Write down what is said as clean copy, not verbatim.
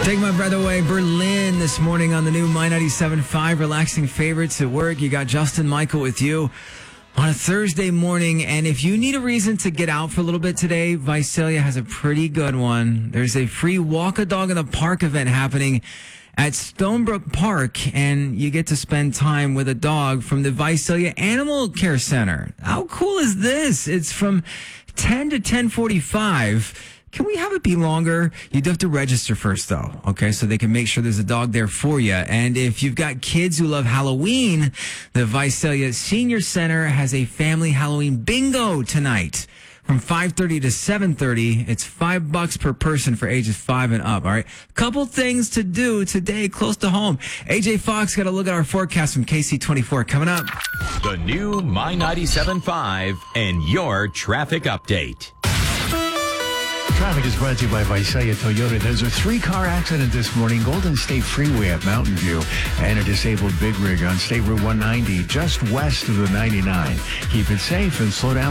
Take my breath away. Berlin this morning on the new My 97.5 relaxing favorites at work. You got Justin Michael with you on a Thursday morning. And if you need a reason to get out for a little bit today, Visalia has a pretty good one. There's a free Walk a Dog in the Park event happening at Stonebrook Park, and you get to spend time with a dog from the Visalia Animal Care Center. How cool is this? It's from 10 to 10:45. Can we have it be longer? You do have to register first, though, okay, so they can make sure there's a dog there for you. And if you've got kids who love Halloween, the Visalia Senior Center has a family Halloween bingo tonight from 5:30 to 7:30. It's $5 per person for ages 5 and up, all right? Couple things to do today close to home. AJ Fox got a look at our forecast from KC24 coming up. The new My 97.5 and your traffic update. Traffic is brought to you by Visalia Toyota. There's a 3-car accident this morning, Golden State Freeway at Mountain View, and a disabled big rig on State Route 190 just west of the 99. Keep it safe and slow down.